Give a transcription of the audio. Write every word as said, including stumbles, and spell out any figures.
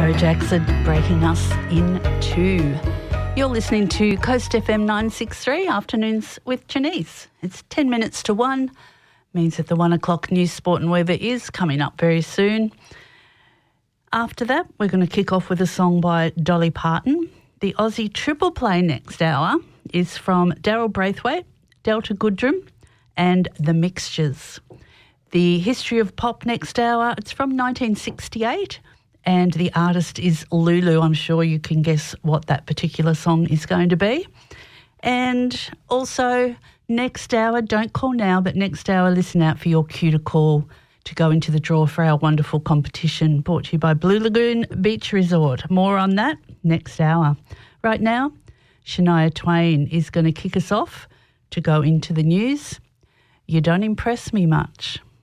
Joe Jackson breaking us in two. You're listening to Coast F M nine sixty-three, Afternoons with Janice. It's ten minutes to one, means that the one o'clock news, sport and weather is coming up very soon. After that, we're going to kick off with a song by Dolly Parton. The Aussie triple play next hour is from Daryl Braithwaite, Delta Goodrum and The Mixtures. The history of pop next hour, it's from nineteen sixty-eight and the artist is Lulu. I'm sure you can guess what that particular song is going to be. And also next hour, don't call now, but next hour listen out for your cue to call to go into the draw for our wonderful competition brought to you by Blue Lagoon Beach Resort. More on that next hour. Right now, Shania Twain is going to kick us off to go into the news. You don't impress me much.